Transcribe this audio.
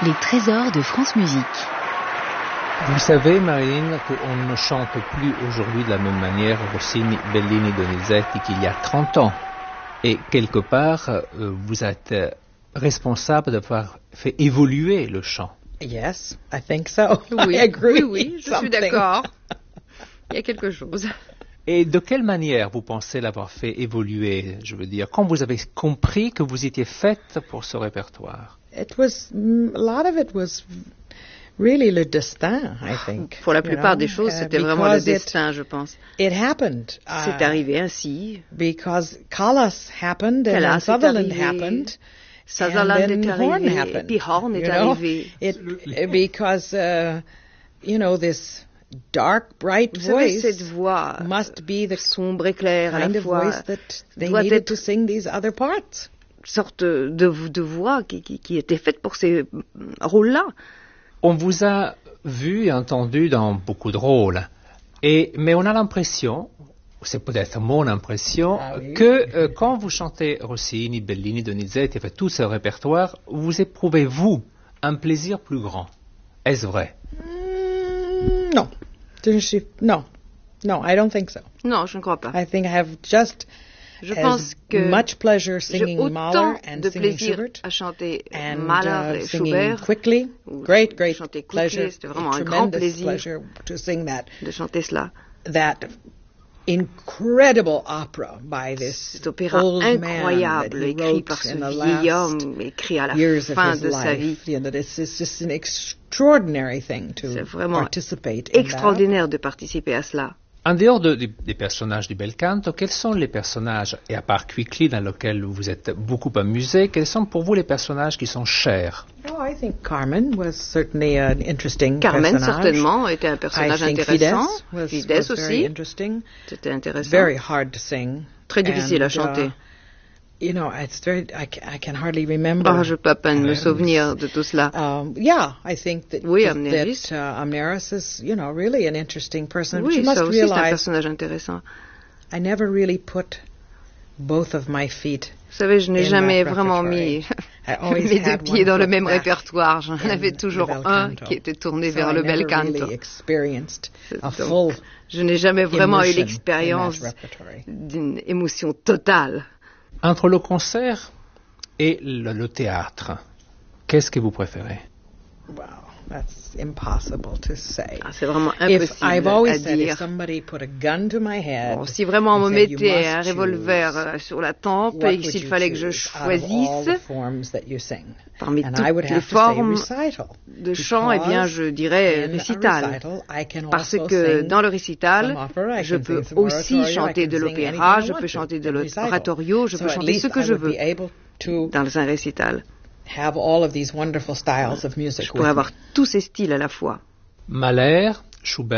Les trésors de France Musique. Vous savez, Marilyn, qu'on ne chante plus aujourd'hui de la même manière Rossini, Bellini, Donizetti qu'il y a 30 ans. Et quelque part, vous êtes responsable d'avoir fait évoluer le chant. Yes, I think so. Oui, I agree. oui, je suis d'accord. Il y a quelque chose. Et de quelle manière vous pensez l'avoir fait évoluer? Je veux dire, quand vous avez compris que vous étiez faite pour ce répertoire? It was a lot of it was really le destin, I think. Pour la plupart des choses, c'était vraiment le destin, je pense. It happened. C'est arrivé ainsi. Because Callas happened and then Sutherland happened. Sutherland est Horn arrivé, happened. puis Horn est arrivé. Because this dark, bright Vous savez, voice cette voix must be the sombre et claire à kind la of fois voice that they doit needed être to sing these other parts. sorte de voix qui était faite pour ces rôles-là. On vous a vu et entendu dans beaucoup de rôles, mais on a l'impression, c'est peut-être mon impression, que quand vous chantez Rossini, Bellini, Donizetti, tout ce répertoire, vous éprouvez, vous, un plaisir plus grand. Est-ce vrai? No. No, I don't think so. Non, je ne crois pas. I think I have just Je pense que much pleasure j'ai singing Mahler autant and de singing plaisir Schubert à chanter and Mahler et singing Schubert. quickly. Ou Great chanter quickly, pleasure. c'était vraiment un grand Tremendous plaisir pleasure to sing de chanter cela. that incredible opera by this Cet opéra old incroyable man that he écrit wrote par ce in the vieil last homme, écrit à la years of fin his de sa vie. life. It's just an extraordinary thing C'est to vraiment participate in that. extraordinaire de participer à cela. En dehors des personnages du bel canto, quels sont les personnages, et à part Quickly, dans lequel vous êtes beaucoup amusé, quels sont pour vous les personnages qui sont chers? Oh, I think Carmen was certainly an interesting Carmen, personnage. certainement, était un personnage I think intéressant. Fides Fides was aussi, very interesting. c'était intéressant. Very hard to sing. Très difficile à chanter. It's very. I can hardly remember. Je ne peux à peine me souvenir de tout cela. I think that Oui, Amneris. Amneris is, really an interesting person. But Oui, you must ça aussi c'est un realize, personnage intéressant. I never really put both of my feet. Vous savez, je n'ai in jamais that vraiment repertory. mis I always mes deux had pieds one dans le foot même back répertoire. J'en in avais the toujours bel un canto. qui était tourné So vers I le never bel canto. really experienced a Donc, full je n'ai jamais vraiment eu immersion in l'expérience that repertory. d'une émotion totale. Entre le concert et le théâtre, qu'est-ce que vous préférez? Wow, that's impossible to say. C'est vraiment If I've impossible à always said, dire. if somebody put a gun to my head, Bon, si vraiment on me and said, you mettait must un revolver sur la tempe what et would s'il you fallait que je choose out of all choisisse the forms that you sing? parmi And toutes I would les have to say formes recital. de chant, eh bien, je dirais In a récital. recital, I can Parce also que sing dans le récital, some opera, I je can peux sing some aussi oratorio, I chanter can de sing l'opéra, anything I je want peux to chanter de in recital. l'oratorio, je So peux at chanter least ce que I je would veux be able to dans un récital. have all of these wonderful styles of music Je with pourrais me. avoir tous ces styles à la fois. Mahler, Schubert,